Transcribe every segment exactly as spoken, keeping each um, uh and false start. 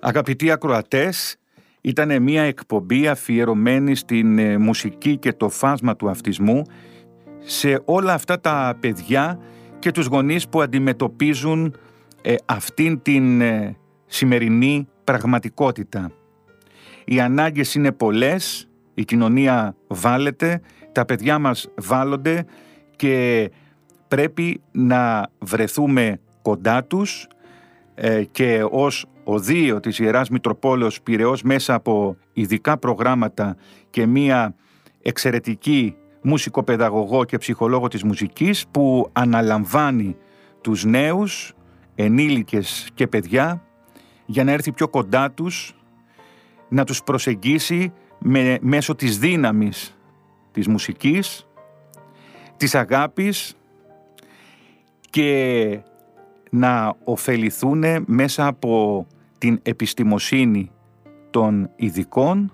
Αγαπητοί ακροατές, ήταν μια εκπομπή αφιερωμένη στην ε, μουσική και το φάσμα του αυτισμού σε όλα αυτά τα παιδιά και τους γονείς που αντιμετωπίζουν ε, αυτήν την ε, σημερινή πραγματικότητα. Οι ανάγκες είναι πολλές, η κοινωνία βάλεται, τα παιδιά μας βάλλονται και πρέπει να βρεθούμε κοντά τους ε, και ως οδείο της Ιεράς Μητροπόλεως Πειραιώς μέσα από ειδικά προγράμματα και μία εξαιρετική μουσικοπαιδαγωγό και ψυχολόγο της μουσικής που αναλαμβάνει τους νέους, ενήλικες και παιδιά για να έρθει πιο κοντά τους, να τους προσεγγίσει με, μέσω της δύναμης της μουσικής, της αγάπης και να ωφεληθούν μέσα από την επιστημοσύνη των ειδικών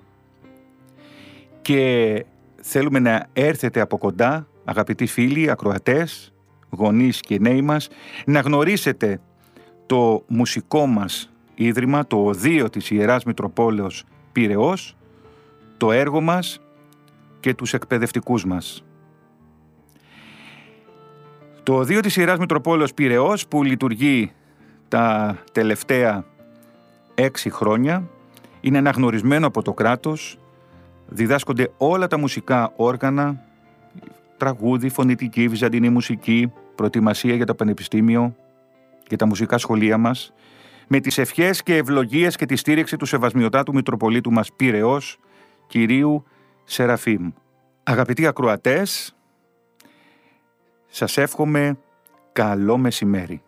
και θέλουμε να έρθετε από κοντά, αγαπητοί φίλοι, ακροατές, γονείς και νέοι μας, να γνωρίσετε το μουσικό μας ίδρυμα, το οδείο της Ιεράς Μητροπόλεως Πειραιώς, το έργο μας και τους εκπαιδευτικούς μας. Το οδείο της Ιεράς Μητροπόλεως Πειραιώς που λειτουργεί τα τελευταία έξι χρόνια είναι αναγνωρισμένο από το κράτος, διδάσκονται όλα τα μουσικά όργανα, τραγούδι, φωνητική, βυζαντινή μουσική, προετοιμασία για το πανεπιστήμιο και τα μουσικά σχολεία μας, με τις ευχές και ευλογίες και τη στήριξη του Σεβασμιωτάτου Μητροπολίτου μας Πειραιώς, Κυρίου Σεραφείμ. Αγαπητοί ακροατές, σας εύχομαι καλό μεσημέρι.